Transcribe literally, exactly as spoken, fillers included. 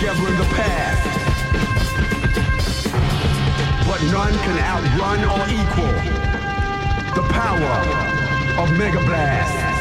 together in the past. But none can outrun or equal the power of Mega Blast.